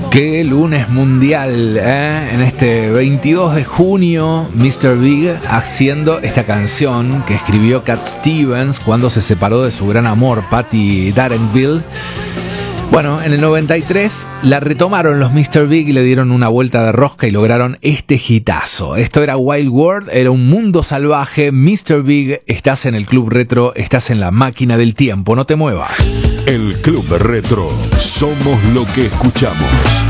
Qué lunes mundial, en este 22 de junio, Mr. Big haciendo esta canción que escribió Cat Stevens cuando se separó de su gran amor, Patty Darenville. Bueno, en el 93 la retomaron los Mr. Big y le dieron una vuelta de rosca y lograron este hitazo. Esto era Wild World, era un mundo salvaje. Mr. Big, estás en el Club Retro, estás en la máquina del tiempo, no te muevas. El Club Retro, somos lo que escuchamos.